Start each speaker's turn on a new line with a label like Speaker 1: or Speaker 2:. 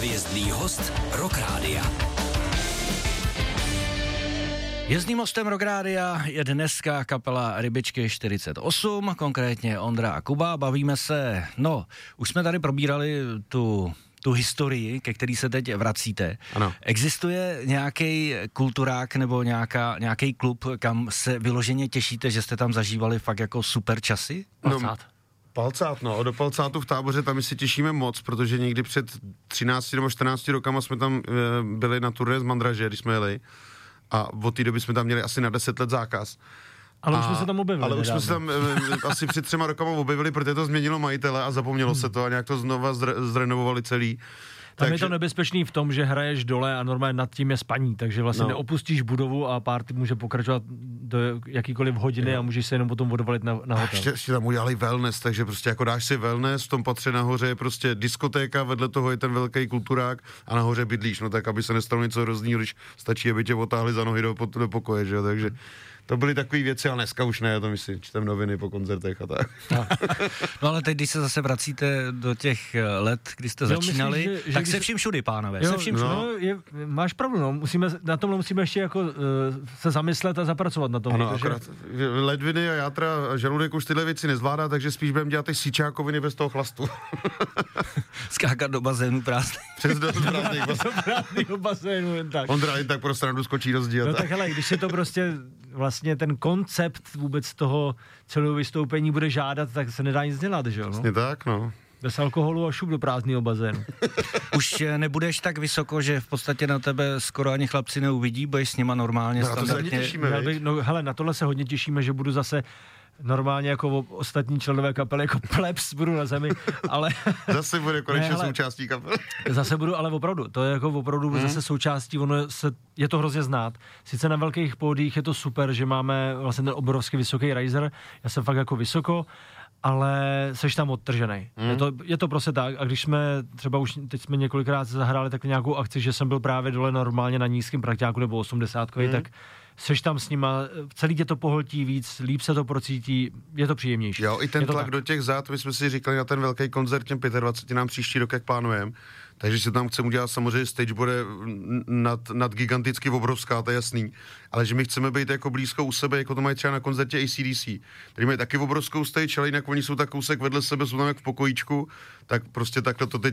Speaker 1: Hvězdný host Rock Rádia.
Speaker 2: Jezdným hostem Rock Rádia je dneska kapela Rybičky 48, konkrétně Ondra a Kuba. Bavíme se, už jsme tady probírali tu historii, ke který se teď vracíte.
Speaker 3: Ano.
Speaker 2: Existuje nějaký kulturák nebo nějaký klub, kam se vyloženě těšíte, že jste tam zažívali fakt jako super časy?
Speaker 3: Palcát, do Palcátu v Táboře tam my si těšíme moc, protože někdy před 13 nebo 14 rokama jsme tam byli na turné z Mandraže, když jsme jeli. A od té doby jsme tam měli asi na 10 let zákaz.
Speaker 4: Ale už jsme se tam objevili.
Speaker 3: Ale už jsme se tam asi před 3 rokama objevili, protože to změnilo majitele a zapomnělo se to a nějak to znova zrenovovali celý.
Speaker 4: Tam je to nebezpečný v tom, že hraješ dole a normálně nad tím je spaní, takže vlastně neopustíš budovu a party může pokračovat do jakýkoliv hodiny a můžeš se jenom potom odvalit na hotel.
Speaker 3: Ještě tam udělali wellness, takže prostě jako dáš si wellness, v tom patře nahoře je prostě diskotéka, vedle toho je ten velký kulturák a nahoře bydlíš, tak aby se nestalo něco hroznýho, když stačí, aby tě otáhli za nohy do pokoje, že jo, takže to byly takové věci, ale dneska už ne, to my si čtem noviny po koncertech a tak.
Speaker 2: No ale teď, když se zase vracíte do těch let, kdy jste začínali,
Speaker 4: myslíš, že
Speaker 2: tak se vším všudy, pánové, se vším všudy.
Speaker 4: Máš pravdu, na tomhle musíme ještě jako se zamyslet a zapracovat na tom.
Speaker 3: Ano, akorát ledviny a játra a žaludek už tyhle věci nezvládá, takže spíš budeme dělat ty síčákoviny bez toho chlastu.
Speaker 2: Skákat do bazénu prázdný.
Speaker 3: Přes do prázdného
Speaker 4: bazénu, jen tak.
Speaker 3: Ondra jen tak pro srandu skočí do zdi.
Speaker 4: No tak hele, když je to prostě vlastně ten koncept vůbec toho celého vystoupení bude žádat, tak se nedá nic dělat, že jo?
Speaker 3: Vlastně tak,
Speaker 4: Bez alkoholu a šup do prázdného bazénu.
Speaker 2: Už nebudeš tak vysoko, že v podstatě na tebe skoro ani chlapci neuvidí, budeš s nima normálně standardně.
Speaker 3: To se těšíme,
Speaker 4: hele, na tohle se hodně těšíme, že budu zase normálně jako ostatní členové kapely, jako plebs budu na zemi, ale...
Speaker 3: Zase bude konečně součástí kapely.
Speaker 4: Zase budu, ale opravdu, to je jako opravdu zase součástí, je to hrozně znát. Sice na velkých pódiích je to super, že máme vlastně ten obrovský vysoký riser, já jsem fakt jako vysoko, ale seš tam odtržený. Je to prostě tak, a když jsme třeba už, teď jsme několikrát zahráli tak nějakou akci, že jsem byl právě dole normálně na nízkém prakťáku nebo 80, tak seš tam s nima, celý tě to pohltí víc, líp se to procítí, je to příjemnější.
Speaker 3: Jo, i ten tlak do těch zad, my jsme si říkali na ten velký koncert těm 25 nám příští rok, jak plánujeme, takže si tam chceme udělat samozřejmě stage, bude nad giganticky obrovská, to je jasný, ale že my chceme být jako blízko u sebe, jako to mají třeba na koncertě AC/DC, který mají taky obrovskou stage, ale jinak oni jsou tak kousek vedle sebe, jsou tam jak v pokojíčku, tak prostě takhle to teď